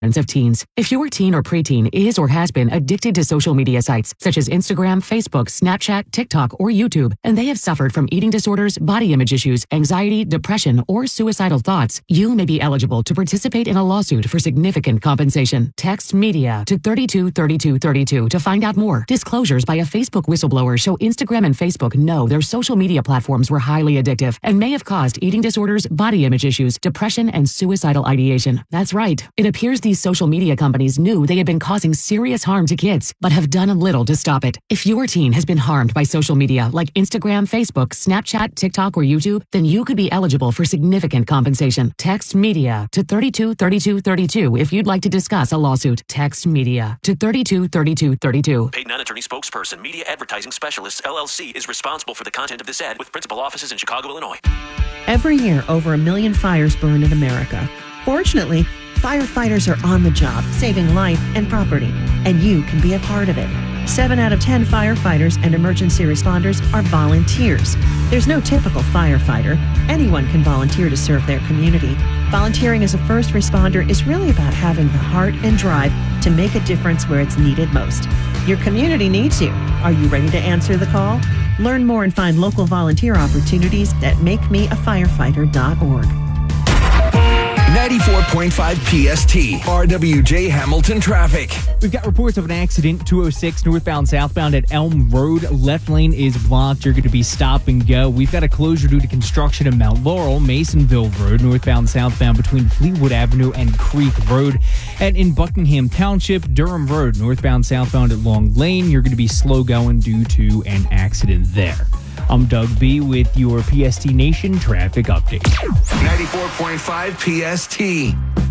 of teens. If your teen or preteen is or has been addicted to social media sites such as Instagram, Facebook, Snapchat, TikTok, or YouTube, and they have suffered from eating disorders, body image issues, anxiety, depression, or suicidal thoughts, you may be eligible to participate in a lawsuit for significant compensation. Text MEDIA to 323232 to find out more. Disclosures by a Facebook whistleblower show Instagram and Facebook know their social media platforms were highly addictive and may have caused eating disorders, body image issues, depression, and suicidal ideation. That's right. It appears these social media companies knew they had been causing serious harm to kids, but have done little to stop it. If your teen has been harmed by social media like Instagram, Facebook, Snapchat, TikTok, or YouTube, then you could be eligible for significant compensation. Text MEDIA to 323232 if you'd like to discuss a lawsuit. Text MEDIA to 323232. Paid non-attorney spokesperson, Media Advertising Specialists, LLC, is responsible for the content of this ad with principal offices in Chicago, Illinois. Every year, over 1 million fires burn in America. Fortunately, firefighters are on the job, saving life and property, and you can be a part of it. 7 out of 10 firefighters and emergency responders are volunteers. There's no typical firefighter. Anyone can volunteer to serve their community. Volunteering as a first responder is really about having the heart and drive to make a difference where it's needed most. Your community needs you. Are you ready to answer the call? Learn more and find local volunteer opportunities at makemeafirefighter.org. 94.5 PST, RWJ Hamilton traffic. We've got reports of an accident, 206 northbound southbound at Elm Road. Left lane is blocked. You're going to be stop and go. We've got a closure due to construction in Mount Laurel, Masonville Road, northbound southbound between Fleetwood Avenue and Creek Road. And in Buckingham Township, Durham Road, northbound southbound at Long Lane. You're going to be slow going due to an accident there. I'm Doug B. with your PST Nation traffic update. 94.5 PST.